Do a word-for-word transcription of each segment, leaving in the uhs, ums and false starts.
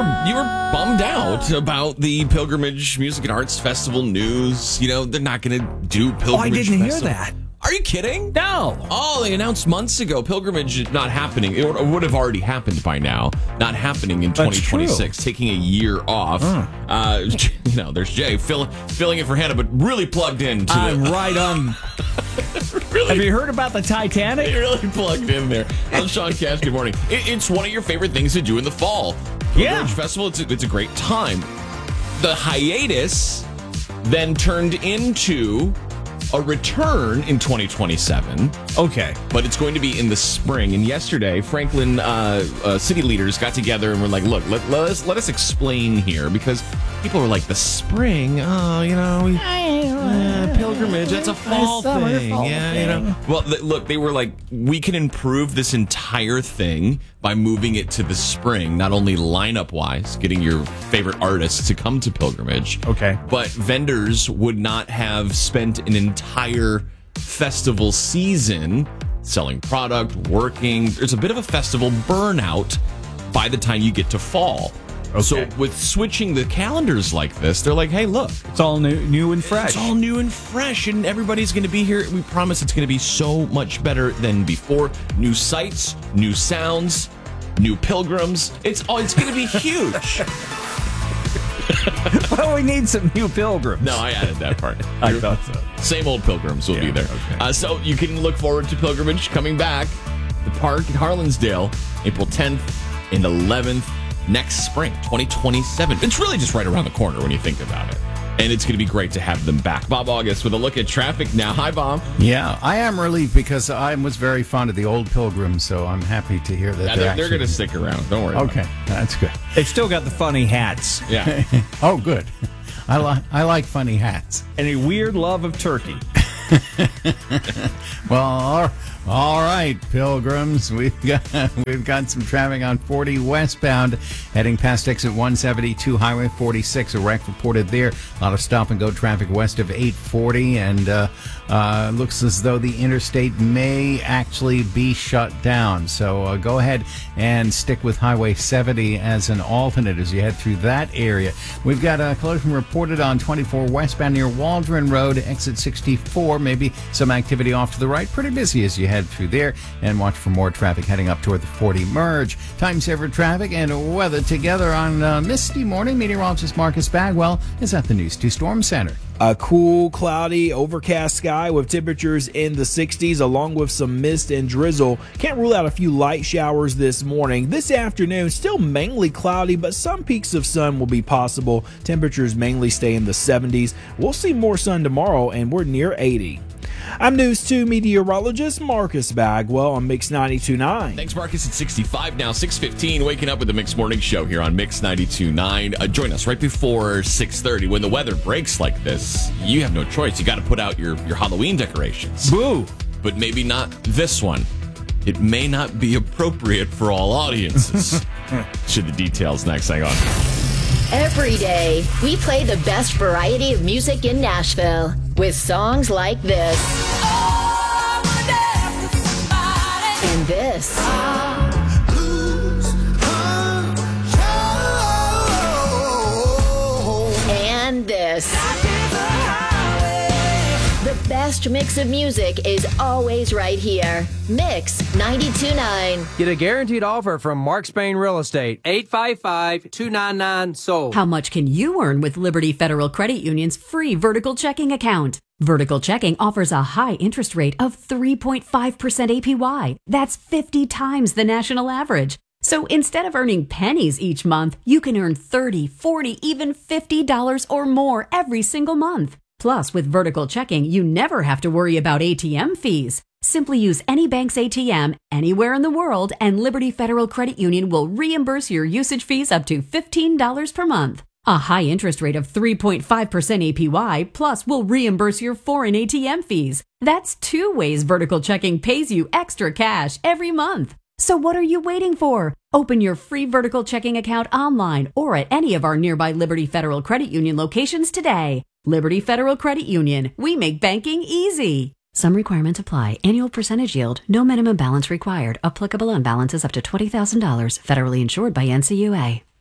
were you were bummed out about the Pilgrimage Music and Arts Festival news. You know, they're not going to do Pilgrimage Oh, I didn't Festival. hear that. Are you kidding? No. Oh, they announced months ago Pilgrimage is not happening. It would have already happened by now. Not happening in twenty twenty-six. Taking a year off. Huh. Uh, you know, there's Jay fill, filling in for Hannah, but really plugged in. To I'm the, right on. really, Have you heard about the Titanic? You're really plugged in there. I'm Sean Cash. Good morning. It, it's one of your favorite things to do in the fall. Yeah. Pilgrimage Festival, it's a, it's a great time. The hiatus then turned into a return in twenty twenty-seven. Okay. But it's going to be in the spring. And yesterday, Franklin uh, uh, city leaders got together and were like, look, let, let us let us explain here, because people were like, the spring, oh, you know, we, uh, pilgrimage, that's a fall summer, thing. fall yeah, thing. you know. Well, th- look, they were like, we can improve this entire thing by moving it to the spring, not only lineup-wise, getting your favorite artists to come to Pilgrimage. Okay. But vendors would not have spent an entire festival season selling product, working. There's a bit of a festival burnout by the time you get to fall. Okay. So with switching the calendars like this, they're like, hey, look, It's all new, new and fresh. it's all new and fresh, and everybody's going to be here. We promise it's going to be so much better than before. New sights, new sounds, new pilgrims. It's all. It's going to be huge. Well, we need some new pilgrims. No, I added that part. I Your thought so. Same old pilgrims will Yeah, be there. okay. Uh, so you can look forward to Pilgrimage coming back. The park in Harlansdale, April tenth and eleventh next spring, twenty twenty-seven. It's really just right around the corner when you think about it. And it's going to be great to have them back. Bob August with a look at traffic now. Hi, Bob. Yeah, I am relieved because I was very fond of the old Pilgrims, so I'm happy to hear that Yeah, they're, they're, actually... they're going to stick around. Don't worry. about Okay, that's good. They've still got the funny hats it. Yeah. Oh, good. I like I like funny hats. and a weird love of turkey. Well, all, all right, Pilgrims, we've got we've got some traffic on forty westbound, heading past exit one seventy-two, Highway forty-six. A wreck reported there. A lot of stop and go traffic west of eight forty, and uh, uh, looks as though the interstate may actually be shut down. So uh, go ahead and stick with Highway seventy as an alternate as you head through that area. We've got a collision reported on twenty-four westbound near Waldron Road, exit sixty-four. Maybe some activity off to the right. Pretty busy as you head through there, and watch for more traffic heading up toward the forty merge. Time saver traffic and weather together on uh, misty morning. Meteorologist Marcus Bagwell is at the News two Storm Center. A cool, cloudy, overcast sky with temperatures in the sixties along with some mist and drizzle. Can't rule out a few light showers this morning. This afternoon, still mainly cloudy, but some peaks of sun will be possible. Temperatures mainly stay in the seventies. We'll see more sun tomorrow, and we're near eighty. I'm News two meteorologist Marcus Bagwell on Mix ninety-two point nine. Thanks, Marcus. It's sixty-five now, six fifteen. Waking up with the Mix Morning Show here on Mix ninety-two point nine. Uh, join us right before six thirty. When the weather breaks like this, you have no choice. You got to put out your, your Halloween decorations. Boo! But maybe not this one. It may not be appropriate for all audiences. Should the details next. Hang on. Every day, we play the best variety of music in Nashville with songs like this. And this. And this. The best mix of music is always right here. Mix ninety-two point nine. Get a guaranteed offer from Mark Spain Real Estate. eight five five, two nine nine, sold. How much can you earn with Liberty Federal Credit Union's free vertical checking account? Vertical checking offers a high interest rate of three point five percent A P Y. That's fifty times the national average. So instead of earning pennies each month, you can earn thirty, forty, even fifty dollars or more every single month. Plus, with vertical checking, you never have to worry about A T M fees. Simply use any bank's A T M anywhere in the world, and Liberty Federal Credit Union will reimburse your usage fees up to fifteen dollars per month. A high interest rate of three point five percent A P Y, plus will reimburse your foreign A T M fees. That's two ways vertical checking pays you extra cash every month. So what are you waiting for? Open your free vertical checking account online or at any of our nearby Liberty Federal Credit Union locations today. Liberty Federal Credit Union. We make banking easy. Some requirements apply. Annual percentage yield. No minimum balance required. Applicable on balances up to twenty thousand dollars. Federally insured by N C U A.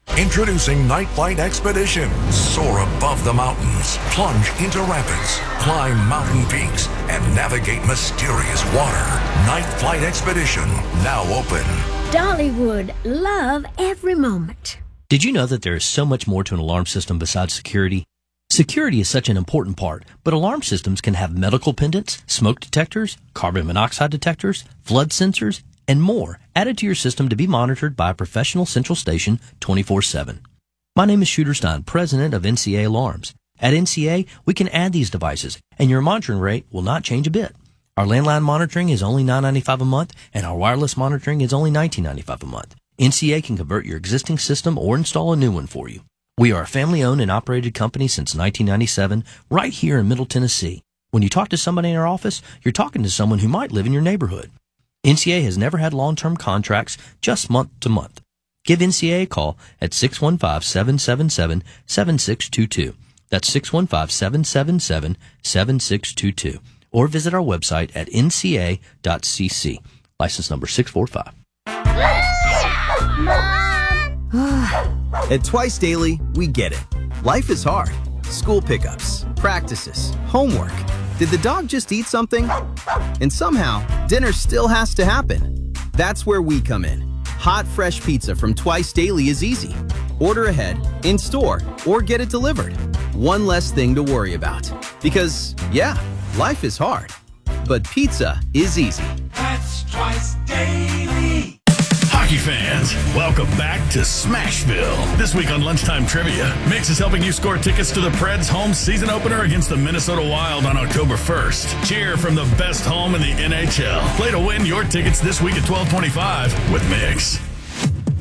Introducing Night Flight Expedition. Soar above the mountains, plunge into rapids, climb mountain peaks, and navigate mysterious water. Night Flight Expedition, now open. Dollywood, love every moment. Did you know that there is so much more to an alarm system besides security? Security is such an important part, but alarm systems can have medical pendants, smoke detectors, carbon monoxide detectors, flood sensors, and more added to your system to be monitored by a professional central station twenty-four seven. My name is Shooter Stein, president of N C A Alarms. At N C A, we can add these devices, and your monitoring rate will not change a bit. Our landline monitoring is only nine ninety-five a month, and our wireless monitoring is only nineteen ninety-five a month. N C A can convert your existing system or install a new one for you. We are a family-owned and operated company since nineteen ninety-seven, right here in Middle Tennessee. When you talk to somebody in our office, you're talking to someone who might live in your neighborhood. N C A has never had long-term contracts, just month to month. Give N C A a call at six one five, seven seven seven, seven six two two. That's six one five, seven seven seven, seven six two two. Or visit our website at N C A dot C C. License number six four five. At Twice Daily, we get it. Life is hard. School pickups, practices, homework. Did the dog just eat something? And somehow, dinner still has to happen. That's where we come in. Hot, fresh pizza from Twice Daily is easy. Order ahead, in store, or get it delivered. One less thing to worry about. Because, yeah, life is hard. But pizza is easy. That's Twice Daily. Hockey fans, welcome back to Smashville. This week on Lunchtime Trivia, Mix is helping you score tickets to the Preds' home season opener against the Minnesota Wild on October first. Cheer from the best home in the N H L. Play to win your tickets this week at twelve twenty-five with Mix.